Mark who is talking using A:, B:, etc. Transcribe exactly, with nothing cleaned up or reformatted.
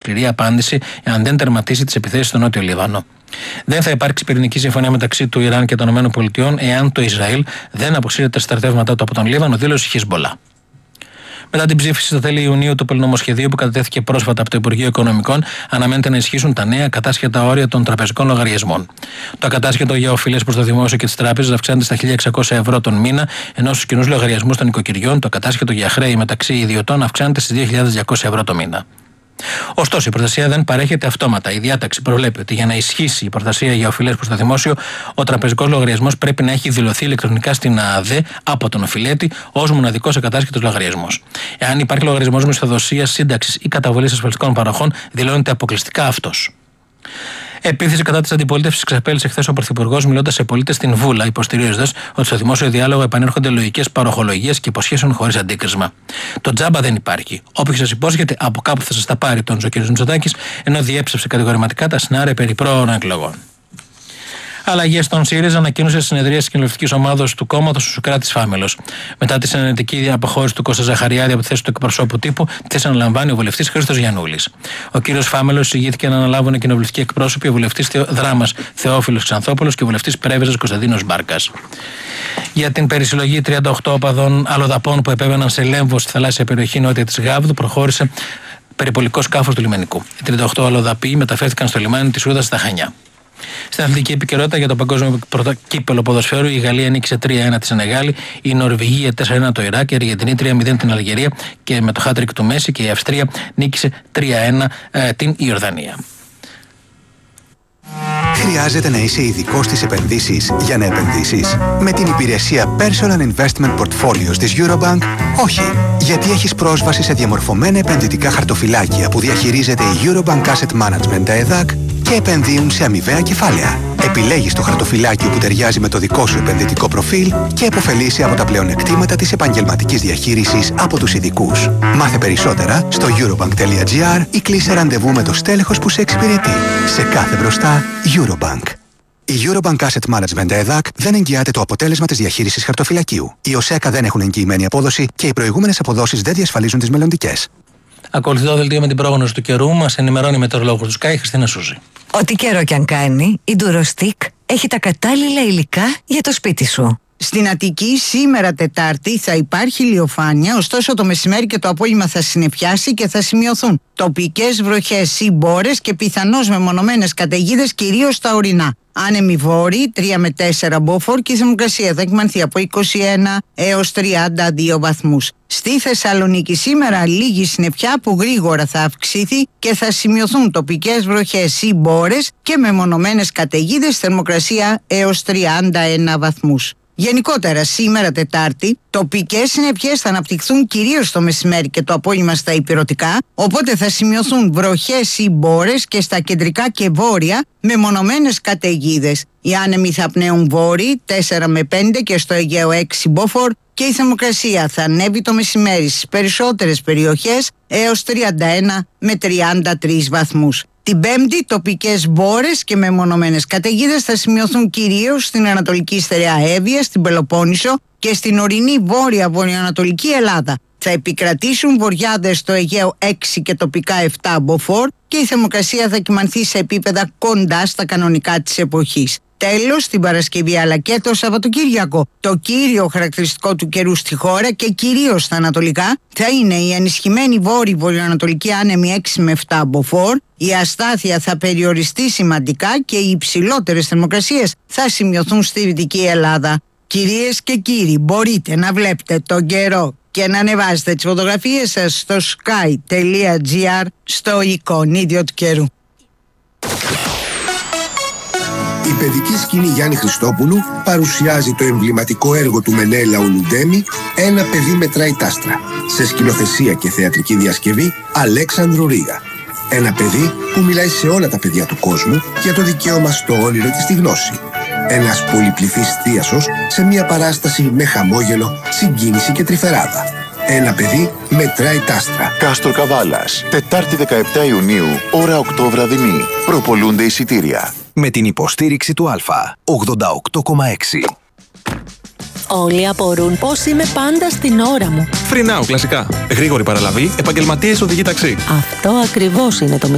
A: σκληρή απάντηση εάν δεν τερματίσει τις επιθέσεις στο Νότιο Λίβανο. Δεν θα υπάρξει πυρηνική συμφωνία μεταξύ του Ιράν και των ΗΠΑ εάν το Ισραήλ δεν αποσύρει τα στρατεύματά του από τον Λίβανο, δήλωσε η Χεσμπολά. Μετά την ψήφιση στα τέλη Ιουνίου του πολυνομοσχεδίου που κατατέθηκε πρόσφατα από το Υπουργείο Οικονομικών, αναμένεται να ισχύσουν τα νέα κατάσχετα όρια των τραπεζικών λογαριασμών. Το ακατάσχετο για οφειλές προς το δημόσιο και τις τράπεζες αυξάνεται στα χίλια εξακόσια ευρώ τον μήνα, ενώ στους κοινούς λογαριασμούς των νοικοκυριών το ακατάσχετο για χρέη μεταξύ ιδιωτών αυξάνεται στις δύο χιλιάδες διακόσια ευρώ το μήνα. Ωστόσο, η προστασία δεν παρέχεται αυτόματα. Η διάταξη προβλέπει ότι για να ισχύσει η προστασία για οφειλές προς το δημόσιο, ο τραπεζικός λογαριασμός πρέπει να έχει δηλωθεί ηλεκτρονικά στην ΑΑΔΕ από τον οφειλέτη ως μοναδικός ακατάσχετος λογαριασμός. Εάν υπάρχει λογαριασμός μισθοδοσίας, σύνταξης ή καταβολής ασφαλιστικών παροχών, δηλώνεται αποκλειστικά αυτός. Επίθεση κατά της αντιπολίτευσης εξαπέλυσε χθες ο Πρωθυπουργός, μιλώντας σε πολίτες στην Βούλα, υποστηρίζοντας ότι στο δημόσιο διάλογο επανέρχονται λογικές παροχολογίες και υποσχέσεων χωρίς αντίκρισμα. Το τζάμπα δεν υπάρχει. Όποιος σας υπόσχεται, από κάπου θα σας τα πάρει, τόνισε ο κ. Μητσοτάκης, ενώ διέψευσε κατηγορηματικά τα σενάρια περί πρόωρων εκλογών. Αλλαγές στον ΣΥΡΙΖΑ ανακοίνωσε στη συνεδρία της κοινοβουλευτικής ομάδας του κόμματος ο Σωκράτης Φάμελος. Μετά τη συνενετική αποχώρηση του Κώστα Ζαχαριάδη από τη θέση του εκπροσώπου τύπου, τη θέση αναλαμβάνει ο βουλευτής Χρήστος Γιαννούλης. Ο κύριος Φάμελος εισηγήθηκε να αναλάβουν οι κοινοβουλευτικοί εκπρόσωποι, ο βουλευτής Δράμας Θεόφιλος Ξανθόπουλος και ο βουλευτής Πρέβεζας Κωνσταντίνος Μπάρκας. Για την περισυλλογή τριάντα οκτώ οπαδών αλλοδαπών που επέβαιναν σε Λέμβο στη θαλάσσια περιοχή νότια της Γάβδου, προχώρησε περιπολικό σκάφος του λιμενικού. Οι τριάντα οκτώ αλλοδαποί μεταφέρθηκαν στο λιμάνι της Ούδας στα Χανιά. Στην αθλητική επικαιρότητα για το παγκόσμιο κύπελλο ποδοσφαίρου, η Γαλλία νίκησε τρία ένα τη Σενεγάλη, η Νορβηγία τέσσερα ένα το Ιράκ, η Αργεντινή τρία μηδέν την Αλγερία και με το χάτρικ του Μέση, και η Αυστρία νίκησε τρία ένα ε, την Ιορδανία.
B: Χρειάζεται να είσαι ειδικός στις επενδύσεις για να επενδύσεις? Με την υπηρεσία Personal Investment Portfolios της Eurobank, όχι. Γιατί έχεις πρόσβαση σε διαμορφωμένα επενδυτικά χαρτοφυλάκια που διαχειρίζεται η Eurobank Asset Management ΕΔΑΚ και επενδύουν σε αμοιβαία κεφάλαια. Επιλέγεις το χαρτοφυλάκιο που ταιριάζει με το δικό σου επενδυτικό προφίλ και επωφελείσαι από τα πλεονεκτήματα της επαγγελματικής διαχείρισης από τους ειδικούς. Μάθε περισσότερα στο eurobank.gr ή κλείσε ραντεβού με το στέλεχος που σε εξυπηρετεί. Σε κάθε μπροστά, Eurobank. Η Eurobank Asset Management ΕΔΑΚ δεν εγγυάται το αποτέλεσμα της διαχείρισης χαρτοφυλακίου. Οι ΟΣΕΚΑ δεν έχουν εγγυημένη απόδοση και οι προηγούμενες αποδόσεις δεν διασφαλίζουν τις μελλοντικές.
A: Ακολουθεί το δελτίο με την πρόγνωση του καιρού. Μας ενημερώνει η μετεωρολόγος του Sky, Χριστίνα Σούζη.
C: Ό,τι καιρό κι αν κάνει, η Durostick έχει τα κατάλληλα υλικά για το σπίτι σου.
D: Στην Αττική σήμερα Τετάρτη θα υπάρχει ηλιοφάνεια, ωστόσο το μεσημέρι και το απόγευμα θα συννεφιάσει και θα σημειωθούν τοπικές βροχές ή μπόρες και πιθανώς μεμονωμένες καταιγίδες, κυρίως στα ορεινά. Άνεμοι βόρειοι τρία με τέσσερα μποφόρ και η θερμοκρασία θα εκμανθεί από είκοσι ένα έως τριάντα δύο βαθμούς. Στη Θεσσαλονίκη σήμερα λίγη συννεφιά που γρήγορα θα αυξήθει και θα σημειωθούν τοπικές βροχές ή μπόρες και μεμονωμένες καταιγίδες, θερμοκρασία έως τριάντα ένα βαθμούς. Γενικότερα σήμερα Τετάρτη, τοπικές συννεφιές θα αναπτυχθούν κυρίως το μεσημέρι και το απόγευμα στα ηπειρωτικά, οπότε θα σημειωθούν βροχές ή μπόρες και στα κεντρικά και βόρεια με μονομένες καταιγίδες. Οι άνεμοι θα πνέουν βόρειοι τέσσερα με πέντε και στο Αιγαίο έξι μποφόρ και η θερμοκρασία θα ανέβει το μεσημέρι στις περισσότερες περιοχές έως τριάντα ένα με τριάντα τρεις βαθμούς. Την Πέμπτη, τοπικές μπόρες και μεμονωμένες καταιγίδες θα σημειωθούν κυρίως στην Ανατολική Στερεά Εύβοια, στην Πελοπόννησο και στην ορεινή βόρεια βορειοανατολική Ελλάδα. Θα επικρατήσουν βοριάδες στο Αιγαίο έξι και τοπικά επτά μποφόρ και η θερμοκρασία θα κυμανθεί σε επίπεδα κοντά στα κανονικά της εποχής. Τέλος, την Παρασκευή αλλά και το Σαββατοκύριακο, το κύριο χαρακτηριστικό του καιρού στη χώρα και κυρίως στα ανατολικά θα είναι η ενισχυμένη βόρειο βορειοανατολική άνεμη έξι με επτά μποφόρ, η αστάθεια θα περιοριστεί σημαντικά και οι υψηλότερες θερμοκρασίες θα σημειωθούν στη Δυτική Ελλάδα. Κυρίες και κύριοι, μπορείτε να βλέπετε τον καιρό και να ανεβάσετε τις φωτογραφίες σας στο sky.gr στο εικονίδιο του καιρού.
E: Η παιδική σκηνή Γιάννη Χριστόπουλου παρουσιάζει το εμβληματικό έργο του Μενέλαου Λουντέμι «Ένα παιδί μετράει τάστρα», σε σκηνοθεσία και θεατρική διασκευή Αλέξανδρου Ρίγα. Ένα παιδί που μιλάει σε όλα τα παιδιά του κόσμου για το δικαίωμα στο όνειρο και στη γνώση. Ένας πολυπληθής θίασος σε μια παράσταση με χαμόγελο, συγκίνηση και τρυφεράδα. Ένα παιδί μετράει τάστρα.
F: Κάστορ Καβάλας, Τετάρτη δεκαεπτά Ιουνίου, ώρα οκτώ βραδινή. Προπολούνται εισιτήρια.
B: Με την υποστήριξη του Α, ογδόντα οκτώ κόμμα έξι.
G: Όλοι απορούν πώς είμαι πάντα στην ώρα μου.
H: Free Now, κλασικά. Γρήγορη παραλαβή, επαγγελματίες οδηγεί ταξί.
G: Αυτό ακριβώς είναι το